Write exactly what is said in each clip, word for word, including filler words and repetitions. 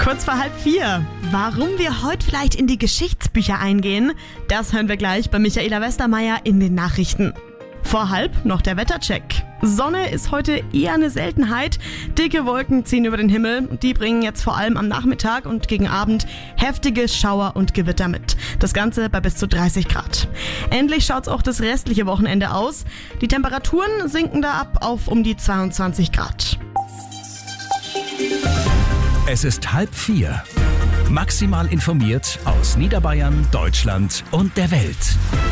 Kurz vor halb vier. Warum wir heute vielleicht in die Geschichtsbücher eingehen, das hören wir gleich bei Michaela Westermeier in den Nachrichten. Vor halb noch der Wettercheck. Sonne ist heute eher eine Seltenheit. Dicke Wolken ziehen über den Himmel und die bringen jetzt vor allem am Nachmittag und gegen Abend heftige Schauer und Gewitter mit. Das Ganze bei bis zu dreißig Grad. Ähnlich schaut's auch das restliche Wochenende aus. Die Temperaturen sinken da ab auf um die zweiundzwanzig Grad. Es ist halb vier. Maximal informiert aus Niederbayern, Deutschland und der Welt.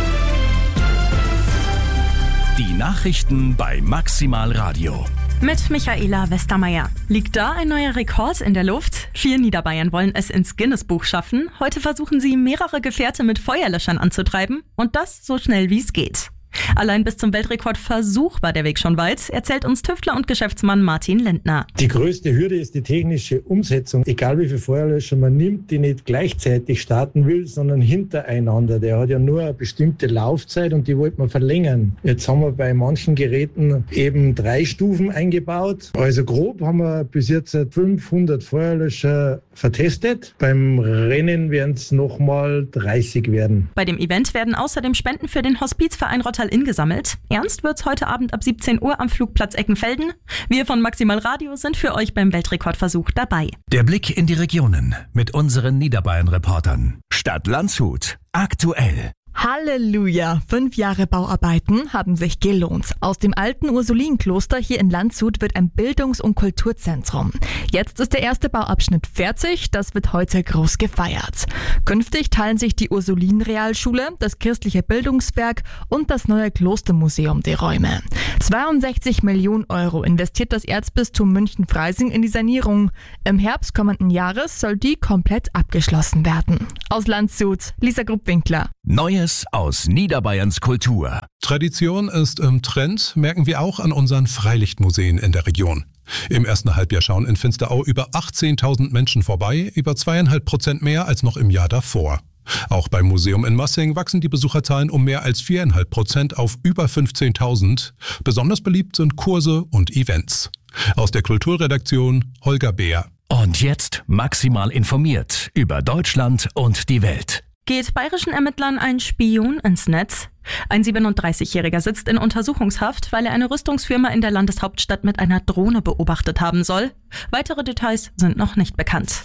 Die Nachrichten bei Maximal Radio. Mit Michaela Westermeier. Liegt da ein neuer Rekord in der Luft? Vier Niederbayern wollen es ins Guinness-Buch schaffen. Heute versuchen sie, mehrere Gefährte mit Feuerlöschern anzutreiben. Und das so schnell wie es geht. Allein bis zum Weltrekordversuch war der Weg schon weit, erzählt uns Tüftler und Geschäftsmann Martin Lindner. Die größte Hürde ist die technische Umsetzung. Egal wie viele Feuerlöscher man nimmt, die nicht gleichzeitig starten will, sondern hintereinander. Der hat ja nur eine bestimmte Laufzeit und die wollte man verlängern. Jetzt haben wir bei manchen Geräten eben drei Stufen eingebaut. Also grob haben wir bis jetzt fünfhundert Feuerlöscher vertestet. Beim Rennen werden es nochmal dreißig werden. Bei dem Event werden außerdem Spenden für den Hospizverein Rottal-Inn gesammelt. Ernst wird's heute Abend ab siebzehn Uhr am Flugplatz Eckenfelden. Wir von Maximal Radio sind für euch beim Weltrekordversuch dabei. Der Blick in die Regionen mit unseren Niederbayern-Reportern. Stadt Landshut. Aktuell. Halleluja! Fünf Jahre Bauarbeiten haben sich gelohnt. Aus dem alten Ursulinenkloster hier in Landshut wird ein Bildungs- und Kulturzentrum. Jetzt ist der erste Bauabschnitt fertig. Das wird heute groß gefeiert. Künftig teilen sich die Ursulinenrealschule, das christliche Bildungswerk und das neue Klostermuseum die Räume. zweiundsechzig Millionen Euro investiert das Erzbistum München-Freising in die Sanierung. Im Herbst kommenden Jahres soll die komplett abgeschlossen werden. Aus Landshut, Lisa Gruppwinkler. Neues aus Niederbayerns Kultur. Tradition ist im Trend, merken wir auch an unseren Freilichtmuseen in der Region. Im ersten Halbjahr schauen in Finsterau über achtzehntausend Menschen vorbei, über zweieinhalb Prozent mehr als noch im Jahr davor. Auch beim Museum in Massing wachsen die Besucherzahlen um mehr als viereinhalb Prozent auf über fünfzehntausend. Besonders beliebt sind Kurse und Events. Aus der Kulturredaktion Holger Beer. Und jetzt maximal informiert über Deutschland und die Welt. Geht bayerischen Ermittlern ein Spion ins Netz? Ein siebenunddreißigjähriger sitzt in Untersuchungshaft, weil er eine Rüstungsfirma in der Landeshauptstadt mit einer Drohne beobachtet haben soll. Weitere Details sind noch nicht bekannt.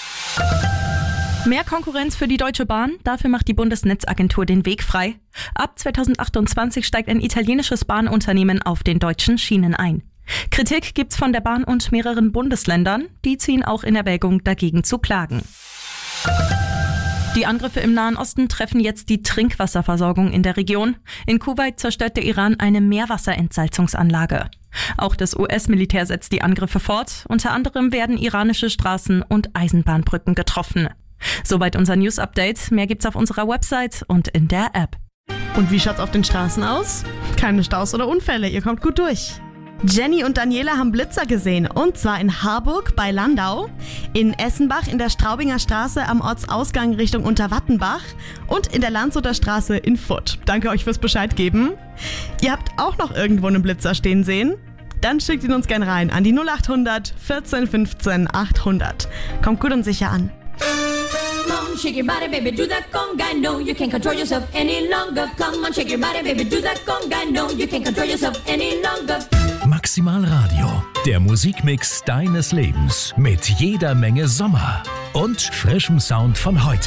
Mehr Konkurrenz für die Deutsche Bahn, dafür macht die Bundesnetzagentur den Weg frei. Ab zweitausendachtundzwanzig steigt ein italienisches Bahnunternehmen auf den deutschen Schienen ein. Kritik gibt's von der Bahn und mehreren Bundesländern, die ziehen auch in Erwägung, dagegen zu klagen. Die Angriffe im Nahen Osten treffen jetzt die Trinkwasserversorgung in der Region. In Kuwait zerstört der Iran eine Meerwasserentsalzungsanlage. Auch das U S-Militär setzt die Angriffe fort. Unter anderem werden iranische Straßen- und Eisenbahnbrücken getroffen. Soweit unser News-Update. Mehr gibt's auf unserer Website und in der App. Und wie schaut's auf den Straßen aus? Keine Staus oder Unfälle, ihr kommt gut durch. Jenny und Daniela haben Blitzer gesehen, und zwar in Harburg bei Landau, in Essenbach in der Straubinger Straße am Ortsausgang Richtung Unterwattenbach und in der Landshuter Straße in Furth. Danke euch fürs Bescheid geben. Ihr habt auch noch irgendwo einen Blitzer stehen sehen? Dann schickt ihn uns gern rein an die null acht hundert vierzehn fünfzehn achthundert. Kommt gut und sicher an. Come on, shake your body, baby, do that conga. No, you can't control yourself any longer. Come on, shake your body, baby, do that conga. No, you can't control yourself any longer. Maximal Radio, der Musikmix deines Lebens mit jeder Menge Sommer und frischem Sound von heute.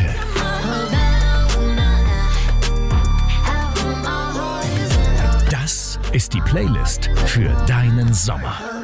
Das ist die Playlist für deinen Sommer.